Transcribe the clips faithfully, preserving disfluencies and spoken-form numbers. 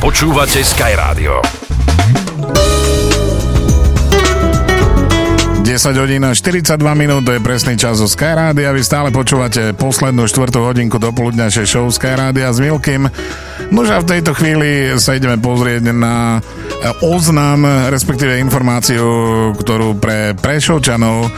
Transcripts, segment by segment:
Počúvate Sky Rádio. desať hodín a štyridsaťdva minút, to je presný čas zo Sky Rádia. Vy stále počúvate poslednú štvrtú hodinku dopoludňajšej show Sky Rádia s Milkym. Nože v tejto chvíli sa ideme pozrieť na oznam, respektíve informáciu, ktorú pre Prešovčanov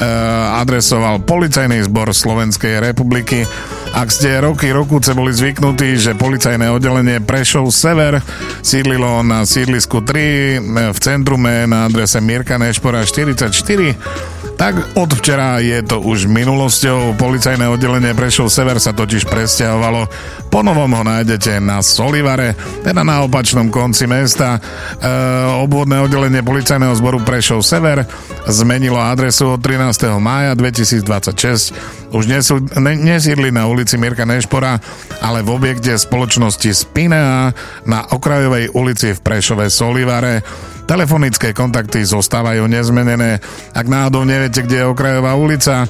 adresoval Policajný zbor Slovenskej republiky. Ak ste roky, rokúce boli zvyknutí, že policajné oddelenie Prešov Sever sídlilo na sídlisku tri v centrume na adrese Mirka Nešpora štyridsaťštyri, tak od včera je to už minulosťou. Policajné oddelenie Prešov Sever sa totiž presťahovalo. Ponovom ho nájdete na Solivare, teda na opačnom konci mesta. E, obvodné oddelenie Policajného zboru Prešov Sever zmenilo adresu od trinásteho mája dvetisícdvadsaťšesť. Už nesú, ne, nesídli na ulici Mirka Nešpora, ale v objekte spoločnosti Spinea na okrajovej ulici v Prešove Solivare. Telefonické kontakty zostávajú nezmenené. Ak náhodou neviete, kde je okrajová ulica, e,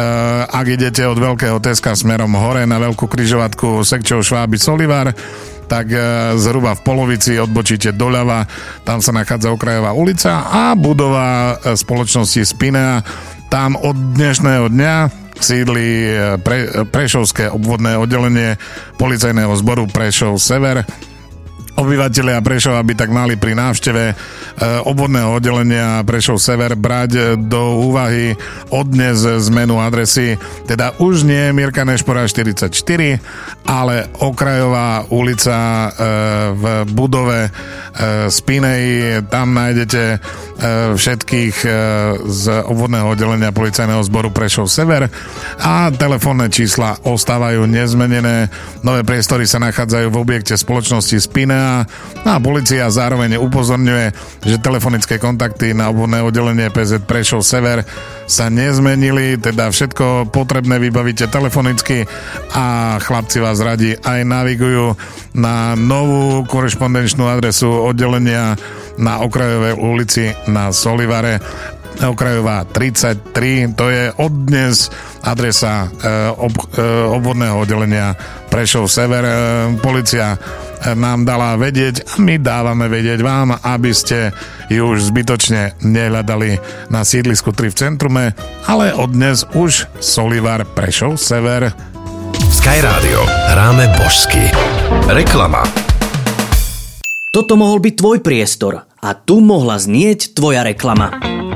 ak idete od Veľkého Teska smerom hore na Veľkú križovatku sekčou Šváby Solivar, tak e, zhruba v polovici odbočíte doľava, tam sa nachádza okrajová ulica a budova e, spoločnosti Spinea. Tam od dnešného dňa sídli pre, Prešovské obvodné oddelenie Policajného zboru Prešov Sever. Obyvatelia Prešova by tak mali pri návšteve e, obvodného oddelenia Prešov Sever brať do úvahy od dnes zmenu adresy, teda už nie Mirka Nešpora štyridsaťštyri, ale okrajová ulica e, v budove e, Spinej. Tam nájdete e, všetkých e, z obvodného oddelenia Policajného zboru Prešov Sever a telefónne čísla ostávajú nezmenené. Nové priestory sa nachádzajú v objekte spoločnosti Spinea. No a polícia zároveň upozorňuje, že telefonické kontakty na obvodné oddelenie pé zet Prešov Sever sa nezmenili, teda všetko potrebné vybavíte telefonicky a chlapci vás radi aj navigujú na novú korešpondenčnú adresu oddelenia na okrajovej ulici na Solivare. Okrajová tridsaťtri, to je od dnes adresa e, ob, e, obvodného oddelenia Prešov Sever. E, Polícia nám dala vedieť a my dávame vedieť vám, aby ste ju už zbytočne nehľadali na sídlisku tri v centrume, ale od dnes už Solivar Prešov Sever. Sky Rádio. Hráme božsky. Reklama. Toto mohol byť tvoj priestor a tu mohla znieť tvoja reklama.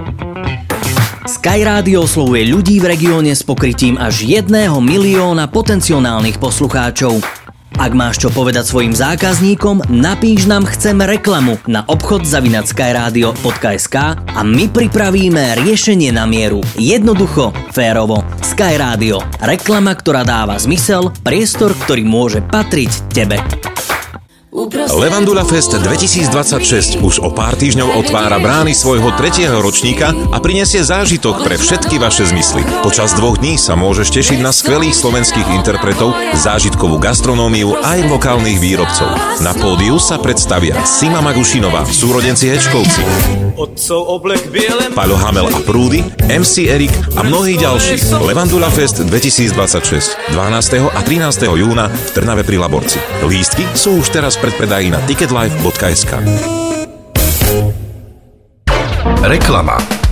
Sky Rádio oslovuje ľudí v regióne s pokrytím až jedného milióna potenciálnych poslucháčov. Ak máš čo povedať svojim zákazníkom, napíš nám Chcem reklamu na obchod zavináč skyradio bodka es ká a my pripravíme riešenie na mieru. Jednoducho, férovo. Sky Rádio. Reklama, ktorá dáva zmysel, priestor, ktorý môže patriť tebe. Levandula Fest dvetisícdvadsaťšesť už o pár týždňov otvára brány svojho tretieho ročníka a prinesie zážitok pre všetky vaše zmysly. Počas dvoch dní sa môžeš tešiť na skvelých slovenských interpretov, zážitkovú gastronómiu aj lokálnych výrobcov. Na pódiu sa predstavia Sima Magušinová, súrodenci Hečkovci, Paľo Hamel a Prúdy, em cé Erik a mnohí ďalší. Levandula Fest dvetisícdvadsaťšesť dvanásteho a trinásteho júna v Trnave pri Laborci. Lístky sú už teraz predpredají na ticketlife bodka es ká. Reklama.